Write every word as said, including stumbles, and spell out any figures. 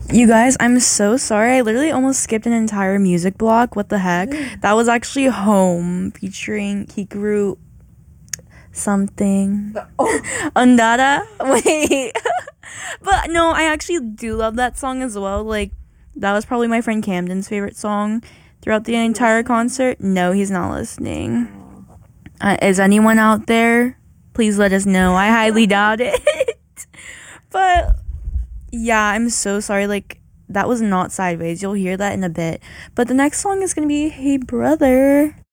You guys, I'm so sorry. I literally almost skipped an entire music block. What the heck? That was actually Home featuring Hikaru something. Oh. Ondada? Wait. But no, I actually do love that song as well. Like, that was probably my friend Camden's favorite song throughout the entire concert. No, he's not listening. Uh, is anyone out there? Please let us know. I highly doubt it. But yeah, I'm so sorry. Like, that was not Sideways. You'll hear that in a bit. But the next song is gonna be Hey Brother.